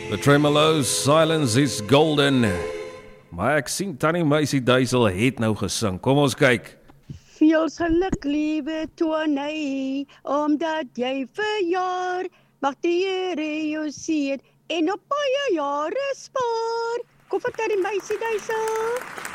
The Tremolos, Silence is Golden. Maar ek sien Tannie Meisie Duisel het nou gesing. Kom ons kyk. Veel geluk, liewe Twaney, omdat jy verjaar. Mag die Here jou seën en op baie jare spaar. Kom vir Tannie Meisie Duisel.